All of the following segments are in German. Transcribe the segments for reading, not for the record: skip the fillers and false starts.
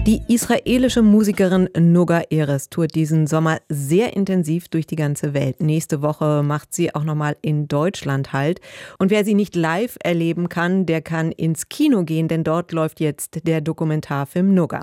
Die israelische Musikerin Noga Erez tourt diesen Sommer sehr intensiv durch die ganze Welt. Nächste Woche macht sie auch nochmal in Deutschland Halt. Und wer sie nicht live erleben kann, der kann ins Kino gehen, denn dort läuft jetzt der Dokumentarfilm Noga.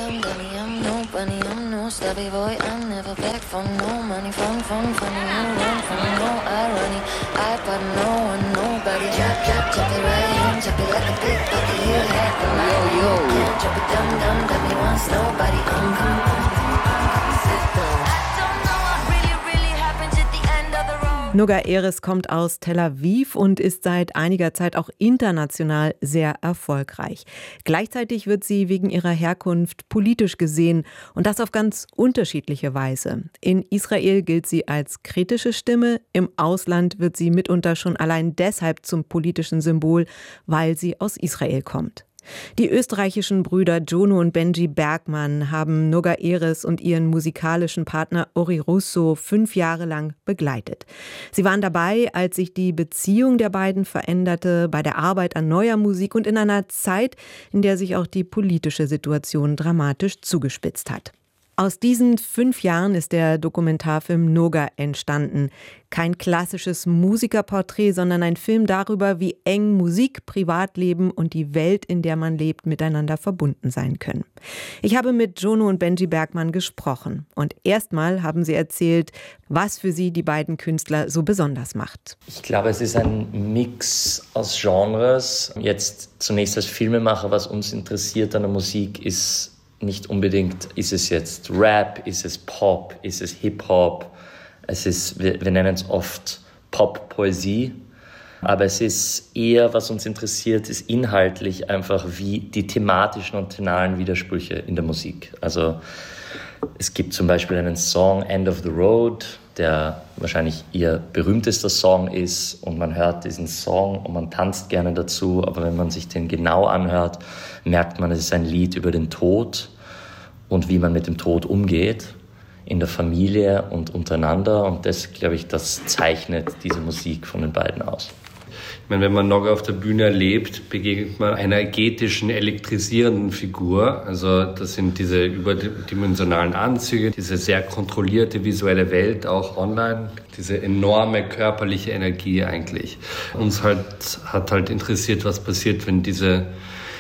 Noga Erez kommt aus Tel Aviv und ist seit einiger Zeit auch international sehr erfolgreich. Gleichzeitig wird sie wegen ihrer Herkunft politisch gesehen und das auf ganz unterschiedliche Weise. In Israel gilt sie als kritische Stimme, im Ausland wird sie mitunter schon allein deshalb zum politischen Symbol, weil sie aus Israel kommt. Die österreichischen Brüder Jono und Benji Bergmann haben Noga Erez und ihren musikalischen Partner Ori Russo 5 Jahre lang begleitet. Sie waren dabei, als sich die Beziehung der beiden veränderte, bei der Arbeit an neuer Musik und in einer Zeit, in der sich auch die politische Situation dramatisch zugespitzt hat. Aus diesen 5 Jahren ist der Dokumentarfilm Noga entstanden. Kein klassisches Musikerporträt, sondern ein Film darüber, wie eng Musik, Privatleben und die Welt, in der man lebt, miteinander verbunden sein können. Ich habe mit Jono und Benji Bergmann gesprochen. Und erstmal haben sie erzählt, was für sie die beiden Künstler so besonders macht. Ich glaube, es ist ein Mix aus Genres. Jetzt zunächst als Filmemacher, was uns interessiert an der Musik ist, nicht unbedingt, ist es jetzt Rap, ist es Pop, ist es Hip-Hop, wir nennen es oft Pop-Poesie, aber es ist eher, was uns interessiert, ist inhaltlich einfach wie die thematischen und tonalen Widersprüche in der Musik. Also es gibt zum Beispiel einen Song, End of the Road, der wahrscheinlich ihr berühmtester Song ist und man hört diesen Song und man tanzt gerne dazu, aber wenn man sich den genau anhört, merkt man, es ist ein Lied über den Tod und wie man mit dem Tod umgeht in der Familie und untereinander und das, glaube ich, das zeichnet diese Musik von den beiden aus. Ich meine, wenn man Noga auf der Bühne erlebt, begegnet man einer energetischen, elektrisierenden Figur. Also das sind diese überdimensionalen Anzüge, diese sehr kontrollierte visuelle Welt, auch online, diese enorme körperliche Energie eigentlich. Uns hat halt interessiert, was passiert, wenn diese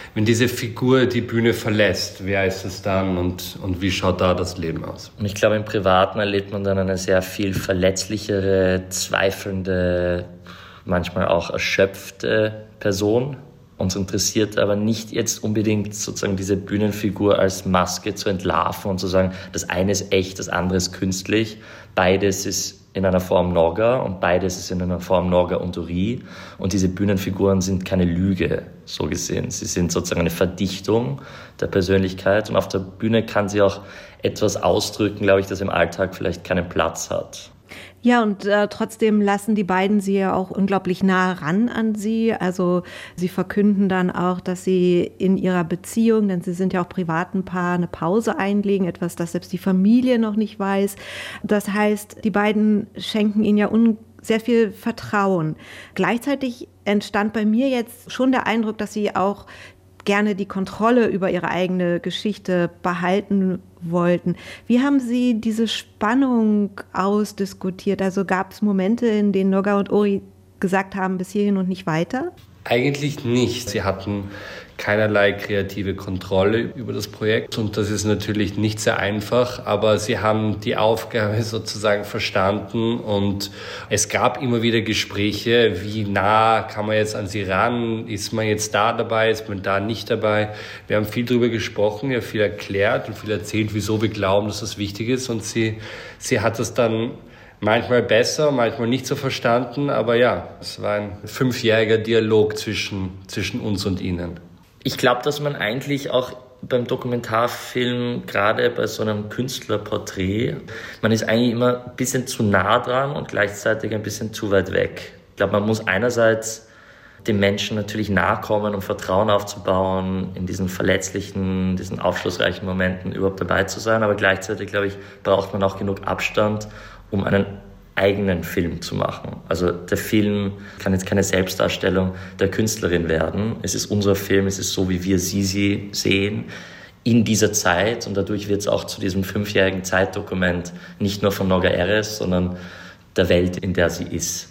Figur die Bühne verlässt. Wer ist es dann und wie schaut da das Leben aus? Und ich glaube, im Privaten erlebt man dann eine sehr viel verletzlichere, zweifelnde, manchmal auch erschöpfte Person. Uns interessiert aber nicht jetzt unbedingt sozusagen diese Bühnenfigur als Maske zu entlarven und zu sagen, das eine ist echt, das andere ist künstlich. Beides ist in einer Form Noga und beides ist in einer Form Noga und Ori. Und diese Bühnenfiguren sind keine Lüge, so gesehen. Sie sind sozusagen eine Verdichtung der Persönlichkeit und auf der Bühne kann sie auch etwas ausdrücken, glaube ich, das im Alltag vielleicht keinen Platz hat. Ja, und trotzdem lassen die beiden sie ja auch unglaublich nah ran an sie. Also sie verkünden dann auch, dass sie in ihrer Beziehung, denn sie sind ja auch privat ein Paar, eine Pause einlegen, etwas, das selbst die Familie noch nicht weiß. Das heißt, die beiden schenken ihnen ja sehr viel Vertrauen. Gleichzeitig entstand bei mir jetzt schon der Eindruck, dass sie auch gerne die Kontrolle über ihre eigene Geschichte behalten wollten. Wie haben Sie diese Spannung ausdiskutiert? Also gab es Momente, in denen Noga und Ori gesagt haben, bis hierhin und nicht weiter? Eigentlich nicht. Sie hatten keinerlei kreative Kontrolle über das Projekt und das ist natürlich nicht sehr einfach, aber sie haben die Aufgabe sozusagen verstanden und es gab immer wieder Gespräche, wie nah kann man jetzt an sie ran, ist man jetzt da dabei, ist man da nicht dabei. Wir haben viel darüber gesprochen, ja viel erklärt und viel erzählt, wieso wir glauben, dass das wichtig ist und sie hat das dann manchmal besser, manchmal nicht so verstanden, aber ja, es war ein 5-jähriger Dialog zwischen uns und ihnen. Ich glaube, dass man eigentlich auch beim Dokumentarfilm, gerade bei so einem Künstlerporträt, man ist eigentlich immer ein bisschen zu nah dran und gleichzeitig ein bisschen zu weit weg. Ich glaube, man muss einerseits dem Menschen natürlich nahe kommen, um Vertrauen aufzubauen, in diesen verletzlichen, diesen aufschlussreichen Momenten überhaupt dabei zu sein, aber gleichzeitig, glaube ich, braucht man auch genug Abstand, um einen eigenen Film zu machen. Also der Film kann jetzt keine Selbstdarstellung der Künstlerin werden. Es ist unser Film, es ist so, wie wir sie sehen. in dieser Zeit und dadurch wird es auch zu diesem 5-jährigen Zeitdokument nicht nur von Noga Erez, sondern der Welt, in der sie ist.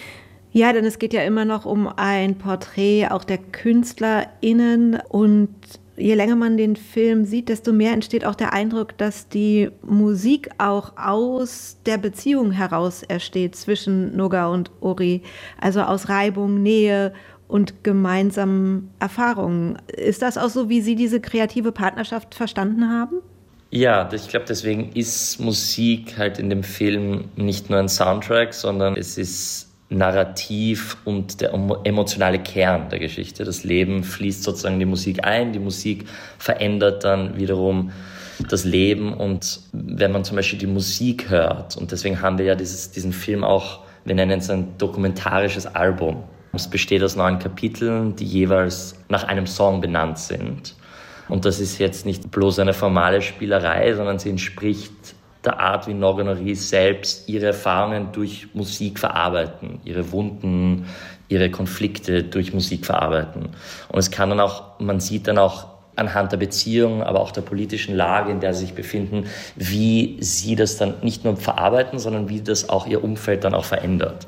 Ja, denn es geht ja immer noch um ein Porträt auch der KünstlerInnen und je länger man den Film sieht, desto mehr entsteht auch der Eindruck, dass die Musik auch aus der Beziehung heraus entsteht zwischen Noga und Uri, also aus Reibung, Nähe und gemeinsamen Erfahrungen. Ist das auch so, wie Sie diese kreative Partnerschaft verstanden haben? Ja, ich glaube, deswegen ist Musik halt in dem Film nicht nur ein Soundtrack, sondern es ist Narrativ und der emotionale Kern der Geschichte. Das Leben fließt sozusagen in die Musik ein, die Musik verändert dann wiederum das Leben und wenn man zum Beispiel die Musik hört, und deswegen haben wir ja diesen Film auch, wir nennen es ein dokumentarisches Album. Es besteht aus 9 Kapiteln, die jeweils nach einem Song benannt sind. Und das ist jetzt nicht bloß eine formale Spielerei, sondern sie entspricht der Art, wie Noga Nouri selbst ihre Erfahrungen durch Musik verarbeiten, ihre Wunden, ihre Konflikte durch Musik verarbeiten. Und es kann dann auch, man sieht dann auch anhand der Beziehung, aber auch der politischen Lage, in der sie sich befinden, wie sie das dann nicht nur verarbeiten, sondern wie das auch ihr Umfeld dann auch verändert.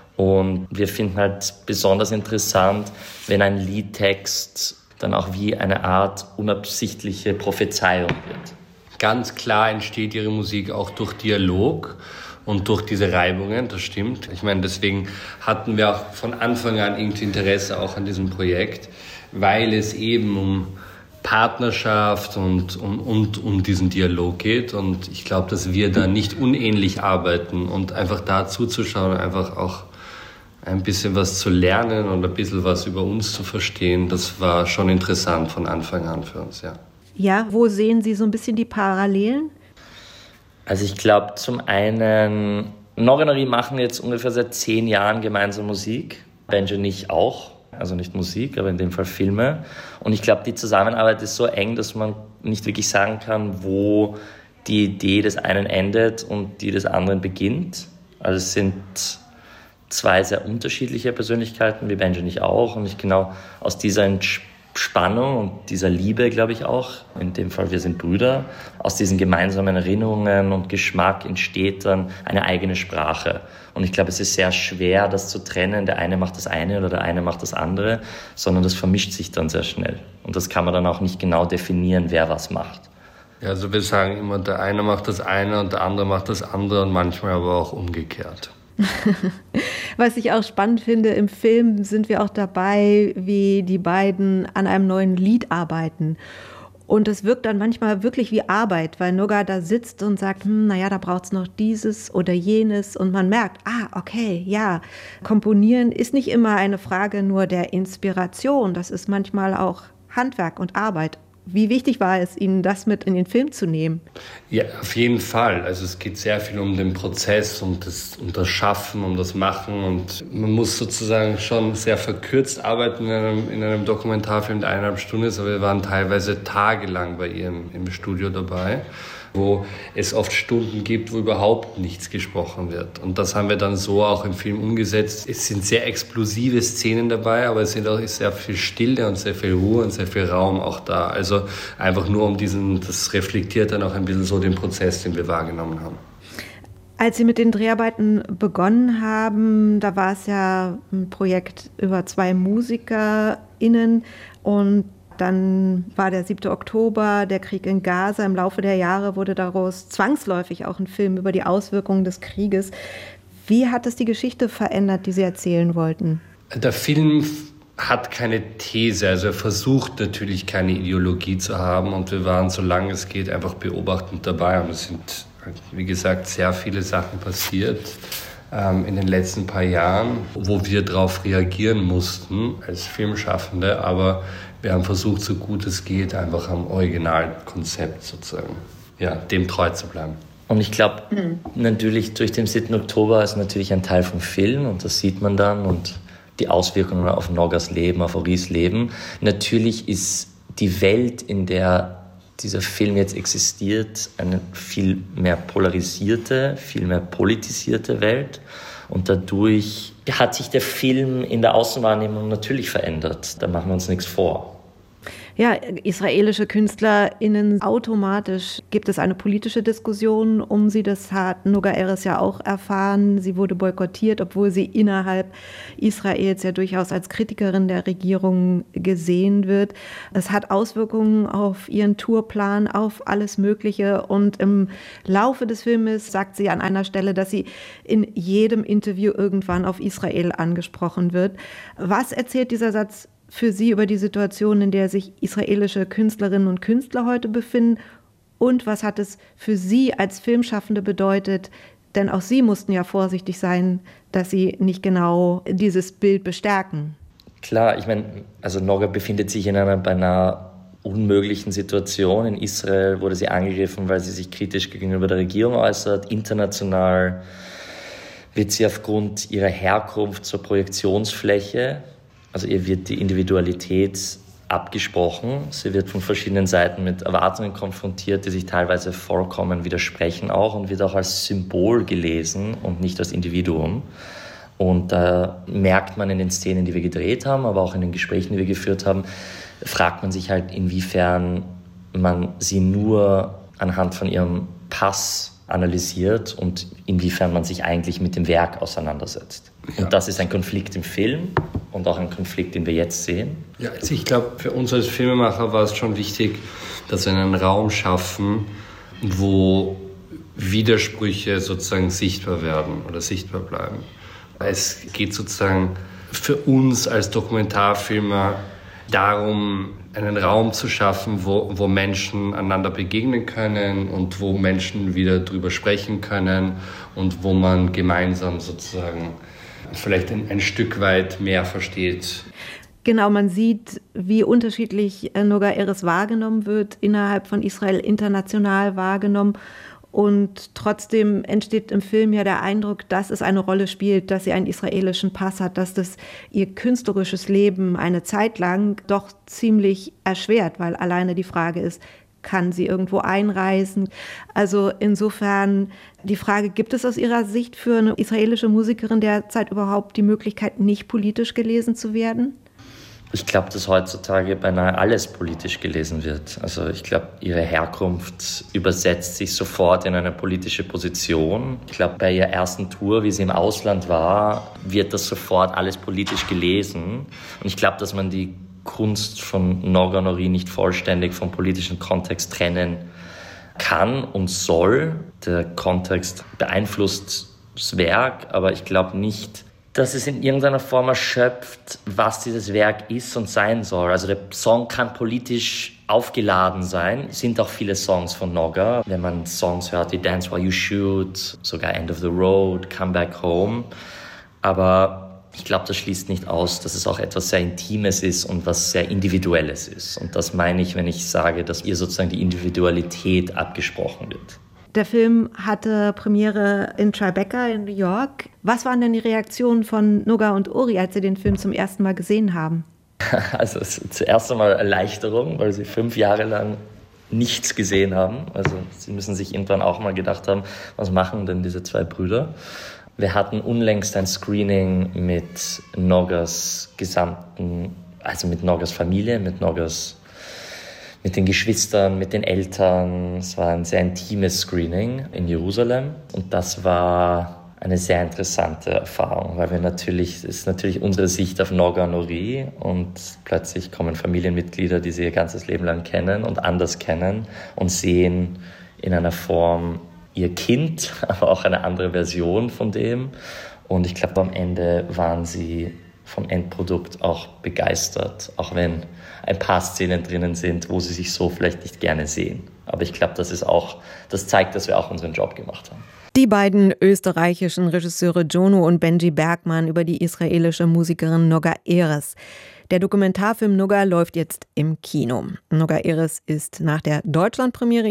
Und wir finden halt besonders interessant, wenn ein Liedtext dann auch wie eine Art unabsichtliche Prophezeiung wird. Ganz klar entsteht ihre Musik auch durch Dialog und durch diese Reibungen, das stimmt. Ich meine, deswegen hatten wir auch von Anfang an irgendwie Interesse auch an diesem Projekt, weil es eben um Partnerschaft und um diesen Dialog geht. Und ich glaube, dass wir da nicht unähnlich arbeiten und einfach da zuzuschauen, einfach auch ein bisschen was zu lernen und ein bisschen was über uns zu verstehen, das war schon interessant von Anfang an für uns, ja. Ja, wo sehen Sie so ein bisschen die Parallelen? Also ich glaube zum einen, Noga Nouri machen jetzt ungefähr seit 10 Jahren gemeinsam Musik. Benji und ich auch, also nicht Musik, aber in dem Fall Filme. Und ich glaube, die Zusammenarbeit ist so eng, dass man nicht wirklich sagen kann, wo die Idee des einen endet und die des anderen beginnt. Also es sind 2 sehr unterschiedliche Persönlichkeiten, wie Benji und ich auch. Und ich genau aus dieser Spannung und dieser Liebe, glaube ich auch, in dem Fall wir sind Brüder, aus diesen gemeinsamen Erinnerungen und Geschmack entsteht dann eine eigene Sprache. Und ich glaube, es ist sehr schwer, das zu trennen, der eine macht das eine oder der eine macht das andere, sondern das vermischt sich dann sehr schnell. Und das kann man dann auch nicht genau definieren, wer was macht. Ja, also wir sagen immer, der eine macht das eine und der andere macht das andere und manchmal aber auch umgekehrt. Was ich auch spannend finde, im Film sind wir auch dabei, wie die beiden an einem neuen Lied arbeiten. Und es wirkt dann manchmal wirklich wie Arbeit, weil Noga da sitzt und sagt, naja, da braucht es noch dieses oder jenes. Und man merkt, okay, ja, Komponieren ist nicht immer eine Frage nur der Inspiration. Das ist manchmal auch Handwerk und Arbeit. Wie wichtig war es Ihnen, das mit in den Film zu nehmen? Ja, auf jeden Fall. Also es geht sehr viel um den Prozess, um das Schaffen, um das Machen. Und man muss sozusagen schon sehr verkürzt arbeiten in einem Dokumentarfilm, der 1,5 Stunden ist. Aber wir waren teilweise tagelang bei ihr im Studio dabei, wo es oft Stunden gibt, wo überhaupt nichts gesprochen wird. Und das haben wir dann so auch im Film umgesetzt. Es sind sehr explosive Szenen dabei, aber es ist sehr viel Stille und sehr viel Ruhe und sehr viel Raum auch da. Also einfach nur das reflektiert dann auch ein bisschen so den Prozess, den wir wahrgenommen haben. Als Sie mit den Dreharbeiten begonnen haben, da war es ja ein Projekt über 2 MusikerInnen und dann war der 7. Oktober, der Krieg in Gaza. Im Laufe der Jahre wurde daraus zwangsläufig auch ein Film über die Auswirkungen des Krieges. Wie hat es die Geschichte verändert, die Sie erzählen wollten? Der Film hat keine These, also er versucht natürlich keine Ideologie zu haben und wir waren, solange es geht, einfach beobachtend dabei. Und es sind, wie gesagt, sehr viele Sachen passiert in den letzten paar Jahren, wo wir darauf reagieren mussten als Filmschaffende, aber wir haben versucht, so gut es geht, einfach am Originalkonzept sozusagen, ja, dem treu zu bleiben. Und ich glaube, natürlich durch den 7. Oktober ist natürlich ein Teil vom Film und das sieht man dann und die Auswirkungen auf Nogas Leben, auf Uris Leben. Natürlich ist die Welt, in der dieser Film jetzt existiert, eine viel mehr polarisierte, viel mehr politisierte Welt. Und dadurch hat sich der Film in der Außenwahrnehmung natürlich verändert. Da machen wir uns nichts vor. Ja, israelische KünstlerInnen, automatisch gibt es eine politische Diskussion um sie. Das hat Noga Erez ja auch erfahren. Sie wurde boykottiert, obwohl sie innerhalb Israels ja durchaus als Kritikerin der Regierung gesehen wird. Es hat Auswirkungen auf ihren Tourplan, auf alles Mögliche. Und im Laufe des Filmes sagt sie an einer Stelle, dass sie in jedem Interview irgendwann auf Israel angesprochen wird. Was erzählt dieser Satz für Sie über die Situation, in der sich israelische Künstlerinnen und Künstler heute befinden? Und was hat es für Sie als Filmschaffende bedeutet? Denn auch Sie mussten ja vorsichtig sein, dass Sie nicht genau dieses Bild bestärken. Klar, ich meine, also Noga befindet sich in einer beinahe unmöglichen Situation. In Israel wurde sie angegriffen, weil sie sich kritisch gegenüber der Regierung äußert. International wird sie aufgrund ihrer Herkunft zur Projektionsfläche. Also ihr wird die Individualität abgesprochen. Sie wird von verschiedenen Seiten mit Erwartungen konfrontiert, die sich teilweise vollkommen widersprechen auch und wird auch als Symbol gelesen und nicht als Individuum. Und da merkt man in den Szenen, die wir gedreht haben, aber auch in den Gesprächen, die wir geführt haben, fragt man sich halt, inwiefern man sie nur anhand von ihrem Pass analysiert und inwiefern man sich eigentlich mit dem Werk auseinandersetzt. Ja. Und das ist ein Konflikt im Film und auch ein Konflikt, den wir jetzt sehen. Ja, also ich glaube, für uns als Filmemacher war es schon wichtig, dass wir einen Raum schaffen, wo Widersprüche sozusagen sichtbar werden oder sichtbar bleiben. Es geht sozusagen für uns als Dokumentarfilmer darum, einen Raum zu schaffen, wo Menschen einander begegnen können und wo Menschen wieder drüber sprechen können und wo man gemeinsam sozusagen vielleicht ein Stück weit mehr versteht. Genau, man sieht, wie unterschiedlich Noga Erez wahrgenommen wird, innerhalb von Israel, international wahrgenommen. Und trotzdem entsteht im Film ja der Eindruck, dass es eine Rolle spielt, dass sie einen israelischen Pass hat, dass das ihr künstlerisches Leben eine Zeit lang doch ziemlich erschwert, weil alleine die Frage ist, kann sie irgendwo einreisen? Also insofern die Frage, gibt es aus Ihrer Sicht für eine israelische Musikerin derzeit überhaupt die Möglichkeit, nicht politisch gelesen zu werden? Ich glaube, dass heutzutage beinahe alles politisch gelesen wird. Also ich glaube, ihre Herkunft übersetzt sich sofort in eine politische Position. Ich glaube, bei ihrer ersten Tour, wie sie im Ausland war, wird das sofort alles politisch gelesen. Und ich glaube, dass man die Kunst von Noga Nouri nicht vollständig vom politischen Kontext trennen kann und soll. Der Kontext beeinflusst das Werk, aber ich glaube nicht, dass es in irgendeiner Form erschöpft, was dieses Werk ist und sein soll. Also der Song kann politisch aufgeladen sein. Es sind auch viele Songs von Noga. Wenn man Songs hört wie Dance While You Shoot, sogar End of the Road, Come Back Home. Aber ich glaube, das schließt nicht aus, dass es auch etwas sehr Intimes ist und was sehr Individuelles ist. Und das meine ich, wenn ich sage, dass ihr sozusagen die Individualität abgesprochen wird. Der Film hatte Premiere in Tribeca in New York. Was waren denn die Reaktionen von Noga und Uri, als sie den Film zum ersten Mal gesehen haben? Also zuerst einmal Erleichterung, weil sie 5 Jahre lang nichts gesehen haben. Also sie müssen sich irgendwann auch mal gedacht haben, was machen denn diese 2 Brüder? Wir hatten unlängst ein Screening mit Nogas gesamten, also mit Nogas Familie, mit den Geschwistern, mit den Eltern. Es war ein sehr intimes Screening in Jerusalem und das war eine sehr interessante Erfahrung, weil es ist natürlich unsere Sicht auf Noga Nouri und plötzlich kommen Familienmitglieder, die sie ihr ganzes Leben lang kennen und anders kennen und sehen in einer Form ihr Kind, aber auch eine andere Version von dem. Und ich glaube, am Ende waren sie vom Endprodukt auch begeistert, auch wenn ein paar Szenen drinnen sind, wo sie sich so vielleicht nicht gerne sehen. Aber ich glaube, das zeigt, dass wir auch unseren Job gemacht haben. Die beiden österreichischen Regisseure Jono und Benji Bergmann über die israelische Musikerin Noga Erez. Der Dokumentarfilm Noga läuft jetzt im Kino. Noga Erez ist nach der Deutschlandpremiere